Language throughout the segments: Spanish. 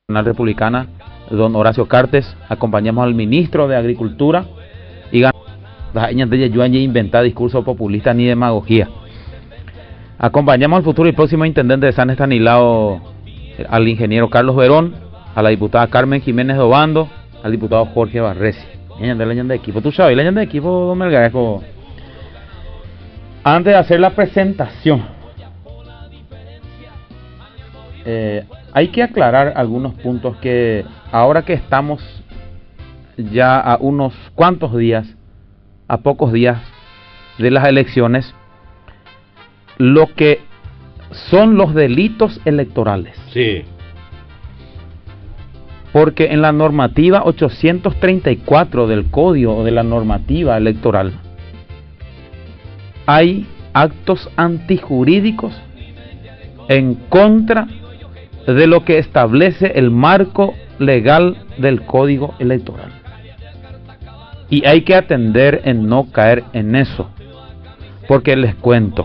Republicana, don Horacio Cartes. Acompañamos al ministro de Agricultura y inventar discurso populista ni demagogía. Acompañamos al futuro y próximo intendente de San Estanislao, al ingeniero Carlos Verón, a la diputada Carmen Jiménez Dobando, al diputado Jorge Barresi. De equipo, tú sabes, de equipo, don Melgarejo. Antes de hacer la presentación, hay que aclarar algunos puntos que ahora que estamos ya a unos cuantos días, a pocos días de las elecciones, lo que son los delitos electorales. Sí. Porque en la normativa 834 del Código o de la normativa electoral hay actos antijurídicos en contra de lo que establece el marco legal del Código Electoral. Y hay que atender en no caer en eso. Porque les cuento,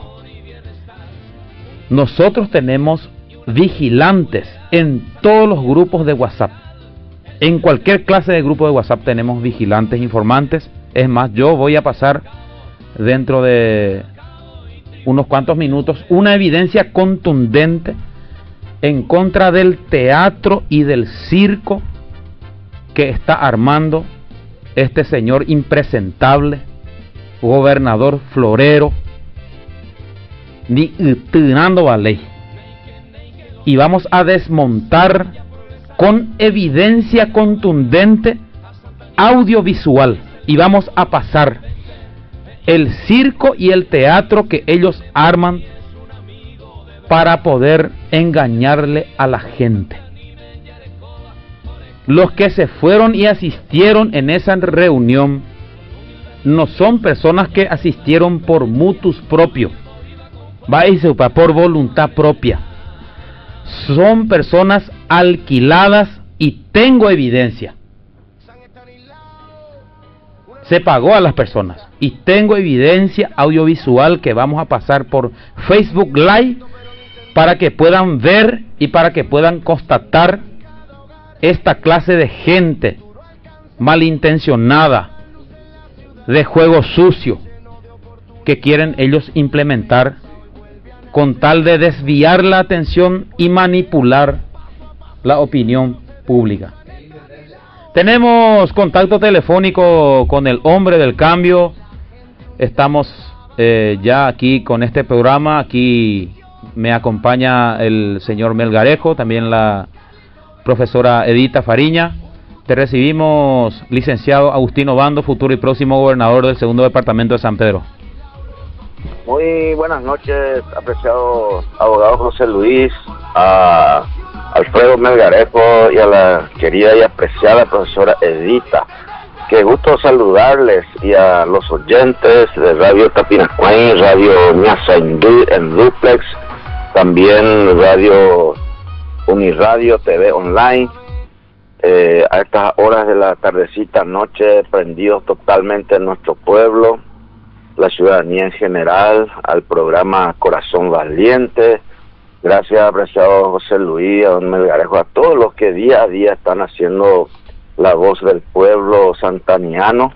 nosotros tenemos vigilantes en todos los grupos de WhatsApp. En cualquier clase de grupo de WhatsApp tenemos vigilantes, informantes. Es más, yo voy a pasar dentro de unos cuantos minutos una evidencia contundente en contra del teatro y del circo que está armando este señor impresentable, gobernador florero, ni tirando a ley. Y vamos a desmontar con evidencia contundente audiovisual y vamos a pasar el circo y el teatro que ellos arman para poder engañarle a la gente. Los que se fueron y asistieron en esa reunión no son personas que asistieron por mutus propio, por voluntad propia. Son personas alquiladas y tengo evidencia. Se pagó a las personas y tengo evidencia audiovisual que vamos a pasar por Facebook Live para que puedan ver y para que puedan constatar esta clase de gente malintencionada, de juego sucio, que quieren ellos implementar con tal de desviar la atención y manipular la opinión pública. Tenemos contacto telefónico con el hombre del cambio. Estamos ya aquí con este programa. Aquí me acompaña el señor Melgarejo, también la profesora Edita Fariña. Te recibimos, licenciado Agustín Obando, futuro y próximo gobernador del segundo departamento de San Pedro. Muy buenas noches, apreciado abogado José Luis, a Alfredo Melgarejo y a la querida y apreciada profesora Edita. Qué gusto saludarles, y a los oyentes de Radio Tapinacuay, Radio Ñaza en Duplex, también Radio Uniradio TV Online, a estas horas de la tardecita noche, prendidos totalmente en nuestro pueblo, la ciudadanía en general, al programa Corazón Valiente. Gracias, apreciado José Luis, a don Melgarejo, a todos los que día a día están haciendo la voz del pueblo santaniano.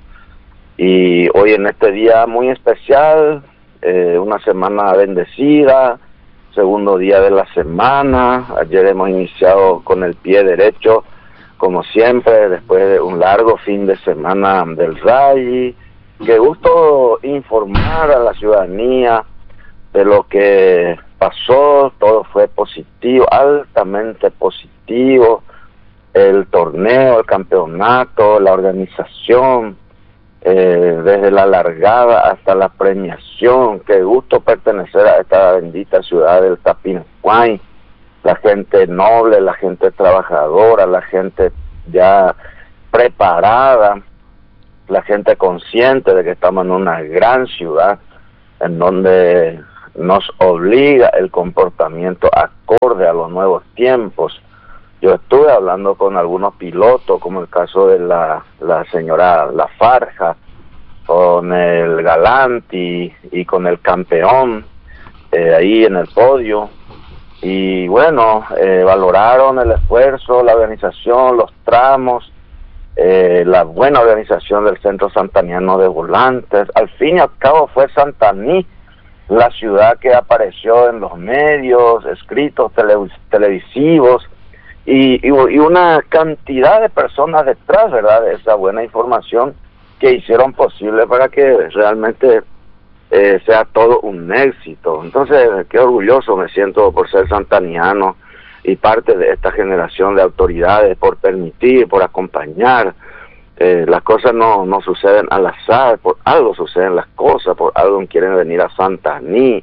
Y hoy en este día muy especial, una semana bendecida, segundo día de la semana. Ayer hemos iniciado con el pie derecho, como siempre, después de un largo fin de semana del RAI. Qué gusto informar a la ciudadanía de lo que pasó. Todo fue positivo, altamente positivo. El torneo, el campeonato, la organización, desde la largada hasta la premiación. Qué gusto pertenecer a esta bendita ciudad del Tapinacuay. La gente noble, la gente trabajadora, la gente ya preparada, la gente consciente de que estamos en una gran ciudad en donde nos obliga el comportamiento acorde a los nuevos tiempos. Yo estuve hablando con algunos pilotos, como el caso de la señora Lafarja, con el Galanti y con el campeón ahí en el podio, y bueno, valoraron el esfuerzo, la organización, los tramos, la buena organización del Centro Santaniano de Volantes. Al fin y al cabo fue Santaní la ciudad que apareció en los medios, escritos, televisivos, y una cantidad de personas detrás, ¿verdad?, de esa buena información que hicieron posible para que realmente sea todo un éxito. Entonces, qué orgulloso me siento por ser santaniano y parte de esta generación de autoridades, por permitir, por acompañar. Las cosas no suceden al azar, por algo suceden las cosas, por algo quieren venir a Santaní,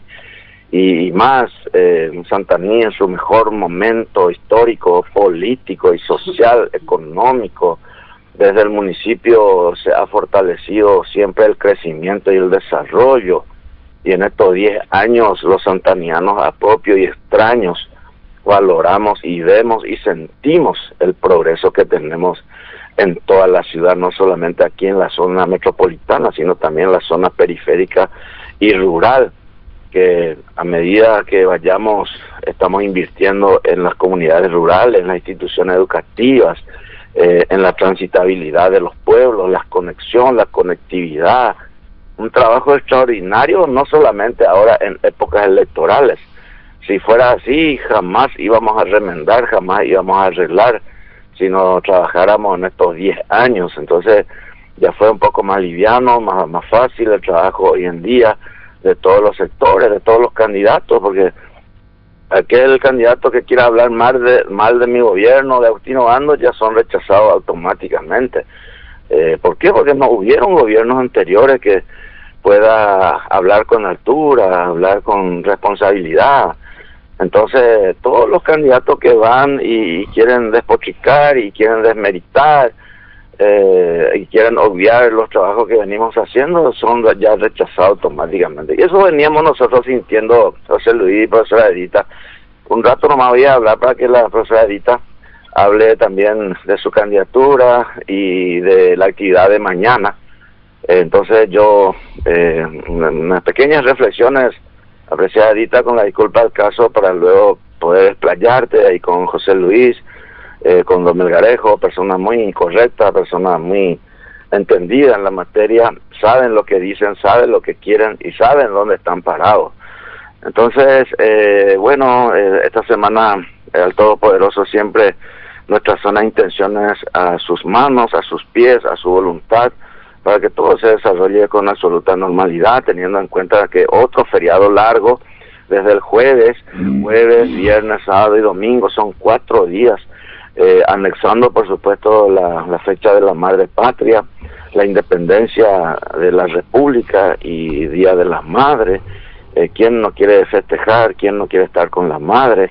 y más, Santaní en su mejor momento histórico, político y social, económico. Desde el municipio se ha fortalecido siempre el crecimiento y el desarrollo, y en estos 10 años los santanianos, a propios y extraños, valoramos y vemos y sentimos el progreso que tenemos en toda la ciudad, no solamente aquí en la zona metropolitana, sino también en la zona periférica y rural, que a medida que estamos invirtiendo en las comunidades rurales, en las instituciones educativas, en la transitabilidad de los pueblos, la conexión, la conectividad, un trabajo extraordinario, no solamente ahora en épocas electorales. Si fuera así, jamás íbamos a remendar, jamás íbamos a arreglar, si no trabajáramos en estos 10 años. Entonces ya fue un poco más liviano, más fácil el trabajo hoy en día de todos los sectores, de todos los candidatos, porque aquel candidato que quiera hablar mal de mi gobierno, de Agustino Bando, ya son rechazados automáticamente. ¿Por qué? Porque no hubieron gobiernos anteriores que pueda hablar con altura, hablar con responsabilidad. Entonces, todos los candidatos que van y quieren despotricar y quieren desmeritar y quieren obviar los trabajos que venimos haciendo, son ya rechazados automáticamente. Y eso veníamos nosotros sintiendo, José Luis y profesora Edita. Un rato nomás voy a hablar para que la profesora Edita hable también de su candidatura y de la actividad de mañana. Entonces yo, unas pequeñas reflexiones, apreciada Edita, con la disculpa del caso, para luego poder explayarte ahí con José Luis, con don Melgarejo, personas muy correctas, personas muy entendidas en la materia, saben lo que dicen, saben lo que quieren y saben dónde están parados. Entonces, esta semana al Todopoderoso siempre nuestras son las intenciones a sus manos, a sus pies, a su voluntad, para que todo se desarrolle con absoluta normalidad, teniendo en cuenta que otro feriado largo, desde el jueves, viernes, sábado y domingo, son 4 días, anexando por supuesto la fecha de la Madre Patria, la independencia de la República y Día de las Madres. ¿Quién no quiere festejar? ¿Quién no quiere estar con la madre?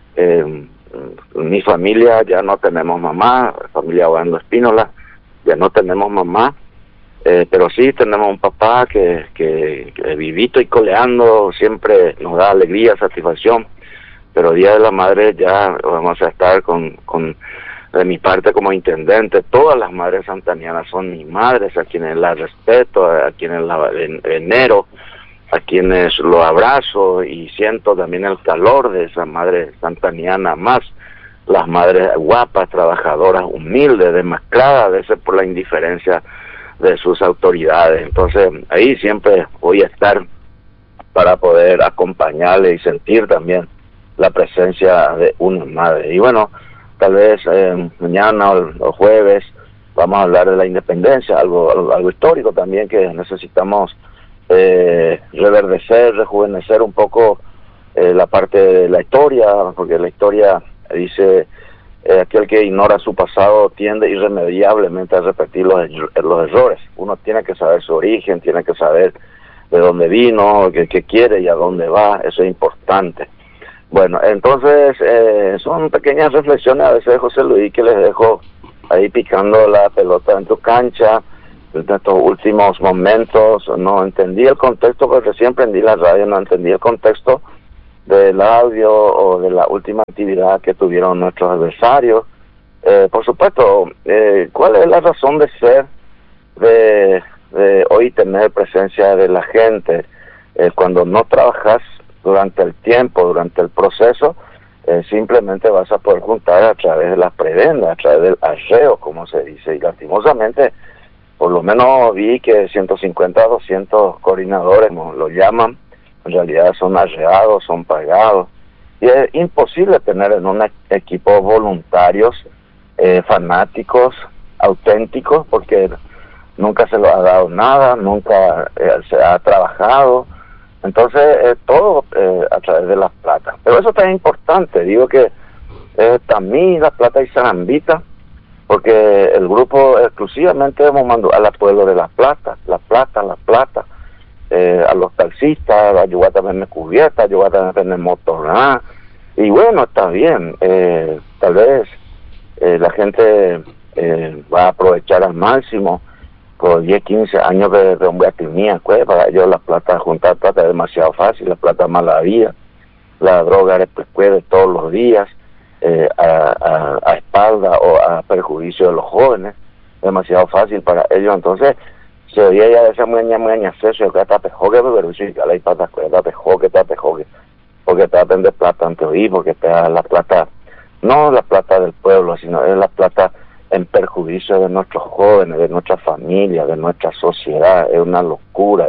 Mi familia ya no tenemos mamá, familia Obando Espínola, ya no tenemos mamá, pero sí tenemos un papá que vivito y coleando siempre nos da alegría, satisfacción. Pero Día de la Madre ya vamos a estar con de mi parte como intendente. Todas las madres santanianas son mis madres, a quienes las respeto, a quienes las venero, a quienes lo abrazo y siento también el calor de esa madre santaniana, más las madres guapas, trabajadoras, humildes, demacradas a veces por la indiferencia de sus autoridades. Entonces ahí siempre voy a estar para poder acompañarle y sentir también la presencia de una madre. Y bueno, tal vez mañana o jueves vamos a hablar de la independencia, algo histórico también que necesitamos reverdecer, rejuvenecer un poco la parte de la historia, porque la historia dice aquel que ignora su pasado tiende irremediablemente a repetir los errores. Uno tiene que saber su origen, tiene que saber de dónde vino, qué quiere y a dónde va. Eso es importante. Bueno, entonces son pequeñas reflexiones a veces, José Luis, que les dejo ahí picando la pelota en tu cancha. En estos últimos momentos no entendí el contexto, porque recién prendí la radio, no entendí el contexto del audio o de la última actividad que tuvieron nuestros adversarios. Por supuesto, ¿cuál es la razón de ser de hoy tener presencia de la gente? Cuando no trabajas durante el tiempo, durante el proceso, simplemente vas a poder juntar a través de las prebendas, a través del arreo, como se dice, y lastimosamente, por lo menos vi que 150 a 200 coordinadores, como lo llaman, en realidad son arreados, son pagados, y es imposible tener en un equipo voluntarios, fanáticos, auténticos, porque nunca se lo ha dado nada, nunca se ha trabajado. Entonces, todo a través de las plata. Pero eso también es importante, digo que también la plata y Sarambita, porque el grupo exclusivamente hemos mandado al pueblo de la plata, a los taxistas, ayudar también en cubierta, ayudar también en motorná, y bueno, está bien, tal vez la gente va a aprovechar al máximo, por 10, 15 años de hombre tenía, pues, para ellos la plata, juntar plata es demasiado fácil, la plata es mala vida, la droga es pues, todos los días, a espalda o a perjuicio de los jóvenes, demasiado fácil para ellos. Entonces se oía ya de esa muña acceso que está pejogue, pero si ya la pata está pejogue, porque te vender plata ante oí, porque te da la plata, no la plata del pueblo, sino es la plata en perjuicio de nuestros jóvenes, de nuestra familia, de nuestra sociedad. Es una locura,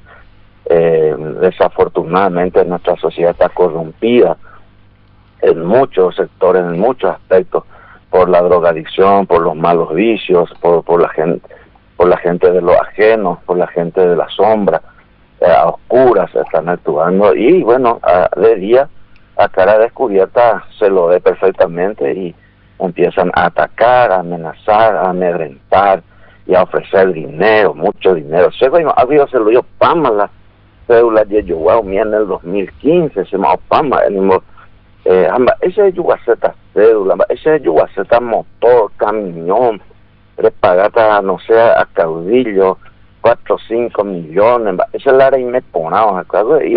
desafortunadamente nuestra sociedad está corrompida en muchos sectores, en muchos aspectos, por la drogadicción, por los malos vicios, por la gente de lo ajeno, por la gente de la sombra, a oscuras están actuando, y bueno, de día, a cara descubierta, se lo ve perfectamente, y empiezan a atacar, a amenazar, a amedrentar, y a ofrecer dinero, mucho dinero. Ha habido se lo dio Pama, la cédula de Yoguao, en el 2015, se llama Pama, ese es Yuguaceta cédula, ese es Yuguaceta motor, camión, repagata, no sé, a caudillo, 4 o 5 millones, ese es la área inmeponado, acá, y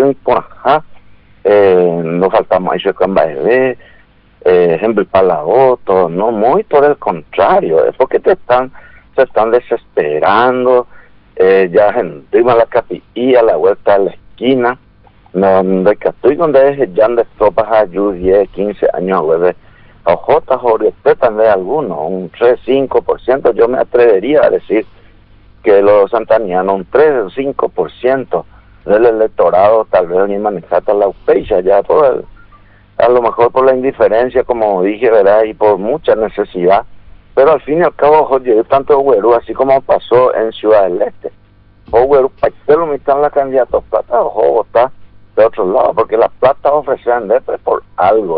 no faltamos eso con bebé, ejemplo para la voto, no, muy por el contrario, es porque se están desesperando, ya encima la capilla, a la vuelta a la esquina, donde es ya de tropas a 10, 15 años, güey, ojotas o respetan de algunos, un 3-5%, yo me atrevería a decir que los santanianos, un 3-5% del electorado, tal vez ni manejata la upecha, ya todo a lo mejor por la indiferencia, como dije, ¿verdad? Y por mucha necesidad, pero al fin y al cabo, oye, tanto güero, así como pasó en Ciudad del Este, o güero, pero me están la candidata plata, o está de otro lado, porque la plata ofrecen por algo,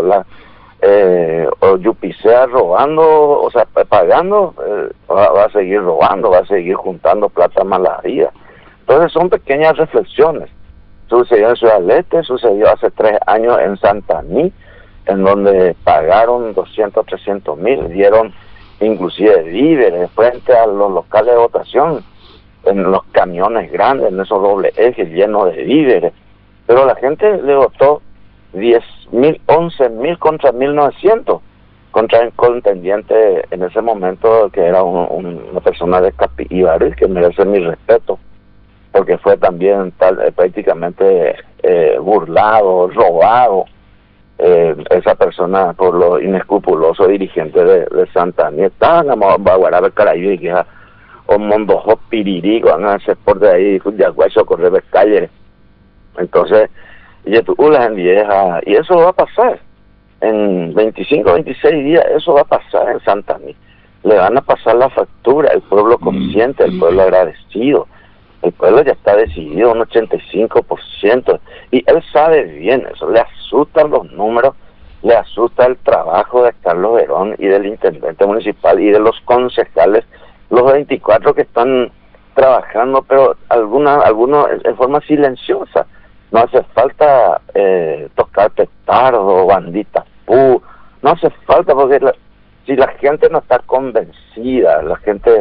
o Yupicea robando, o sea, pagando, va a seguir robando, va a seguir juntando plata mala vida. Entonces son pequeñas reflexiones. Sucedió en Ciudad del Este, sucedió hace 3 años en Santaní, en donde pagaron 200, 300 mil, dieron inclusive víveres frente a los locales de votación, en los camiones grandes, en esos doble ejes llenos de víveres, pero la gente le votó 10.000, 11.000 contra 1.900, contra el contendiente en ese momento, que era una persona de Capibaril, que merece mi respeto, porque fue también prácticamente burlado, robado, esa persona por los inescrupulosos dirigentes de Santaní. Estaban a Baguarabe, Caraíbe, que o Mondojo, Pirirí, van a hacer por de ahí, Yaguacho, correr calles. Entonces, y eso va a pasar en 25, 26 días, eso va a pasar en Santaní. Le van a pasar la factura, el pueblo consciente, el pueblo agradecido. El pueblo ya está decidido, un 85%, y él sabe bien eso, le asustan los números, le asusta el trabajo de Carlos Verón y del intendente municipal y de los concejales, los 24 que están trabajando, pero algunos en forma silenciosa. No hace falta tocar petardo, bandita no hace falta, porque si la gente no está convencida, la gente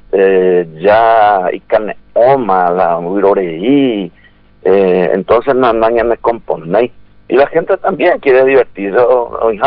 ya y carne oma, la uiroreí, entonces no me componéis, y la gente también quiere divertirse,